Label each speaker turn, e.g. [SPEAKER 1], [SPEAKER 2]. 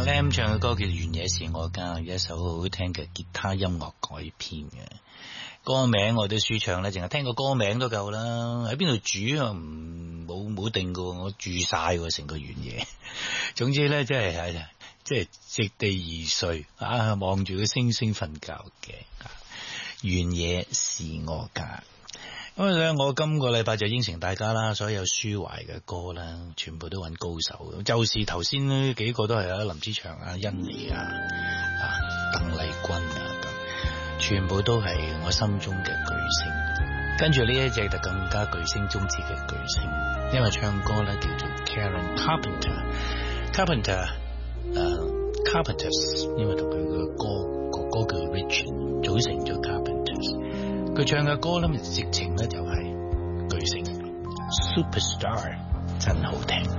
[SPEAKER 1] 阿 Lam 唱嘅歌叫《原野是我家》，一首好好聽嘅吉他音樂改編嘅。歌名我都舒暢咧，淨係聽個歌名都夠啦。喺邊度住啊？冇定過，我住晒成個原野。總之咧，即係席地而睡啊，望住個星星瞓覺嘅。原野是我家。咁咧，我今個禮拜就應承大家啦，所有抒懷嘅歌啦，全部都揾高手。就是頭先呢幾個都係林子祥啊、甄妮啊、鄧麗君啊咁，全部都係我心中嘅巨星。跟住呢一隻就更加巨星中之嘅巨星，因為唱歌咧叫做 Karen Carpenters， 因為同佢個哥哥叫 Rich 組成咗 Carpenters。佢唱嘅歌咧，直情咧就係巨星 Superstar， 真好聽。